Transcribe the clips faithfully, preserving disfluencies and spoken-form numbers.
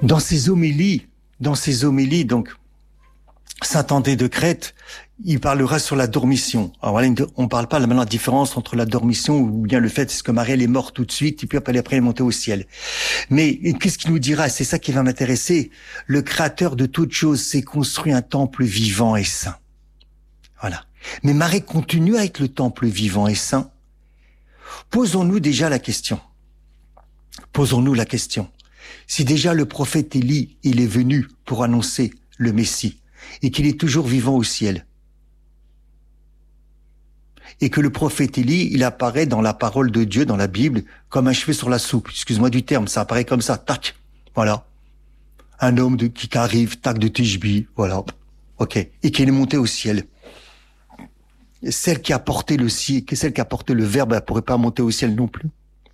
Dans ses homélies, dans ses homélies, donc, Saint André de Crète, il parlera sur la dormition. Alors voilà, on ne parle pas maintenant de la différence entre la dormition ou bien le fait que Marie elle est morte tout de suite et puis après elle est montée au ciel. Mais qu'est-ce qu'il nous dira? C'est ça qui va m'intéresser. Le Créateur de toutes choses s'est construit un temple vivant et saint. Voilà. Mais Marie continue à être le temple vivant et saint. Posons-nous déjà la question. Posons-nous la question. Si déjà le prophète Élie, il est venu pour annoncer le Messie et qu'il est toujours vivant au ciel, et que le prophète Élie, il apparaît dans la parole de Dieu, dans la Bible, comme un cheveu sur la soupe. Excuse-moi du terme, ça apparaît comme ça, tac, voilà. Un homme de, qui arrive, tac, de Tishbi, voilà, ok, et qui est monté au ciel. Celle qui a porté le ciel, celle qui a porté le verbe, elle pourrait pas monter au ciel non plus.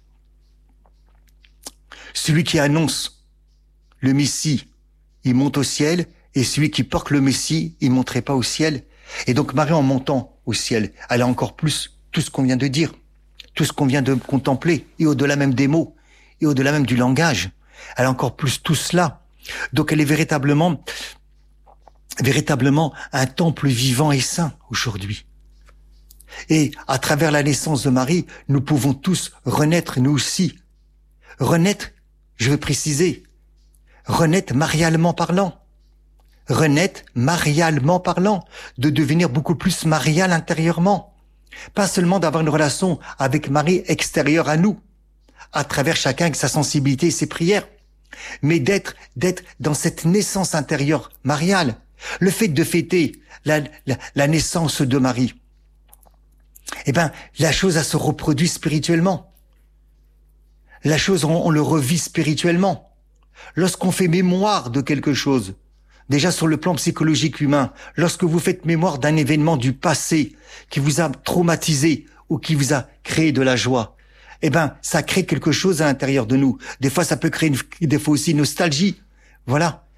Celui qui annonce le Messie, il monte au ciel, et celui qui porte le Messie, il monterait pas au ciel. Et donc Marie, en montant au ciel, elle a encore plus tout ce qu'on vient de dire, tout ce qu'on vient de contempler, et au-delà même des mots, et au-delà même du langage. Elle a encore plus tout cela. Donc elle est véritablement, véritablement un temple vivant et saint aujourd'hui. Et à travers la naissance de Marie, nous pouvons tous renaître nous aussi. Renaître, je veux préciser, renaître marialement parlant. Renaître marialement parlant, de devenir beaucoup plus marial intérieurement. Pas seulement d'avoir une relation avec Marie extérieure à nous, à travers chacun avec sa sensibilité et ses prières, mais d'être, d'être dans cette naissance intérieure mariale. Le fait de fêter la, la, la naissance de Marie, eh ben, la chose, elle se reproduit spirituellement. La chose, on, on le revit spirituellement. Lorsqu'on fait mémoire de quelque chose, déjà sur le plan psychologique humain, lorsque vous faites mémoire d'un événement du passé qui vous a traumatisé ou qui vous a créé de la joie, eh ben, ça crée quelque chose à l'intérieur de nous. Des fois, ça peut créer une, des fois aussi une nostalgie. Voilà.